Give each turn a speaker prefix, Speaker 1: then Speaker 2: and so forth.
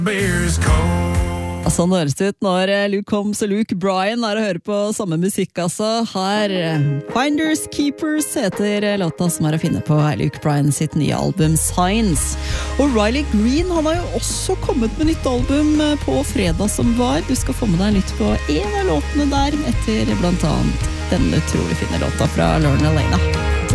Speaker 1: Beer's cold.
Speaker 2: Sånn høres det ut når Luke Combs og Luke Bryan å høre på samme musikk, altså. Her, Finders Keepers heter låta som å finne på Luke Bryan sitt nye album Signs. Og Riley Green, han har jo også kommet med nytt album på fredag som var. Du skal få med deg litt på en av låtene der, etter blant annet denne utrolig fine låta fra Lorna Lena.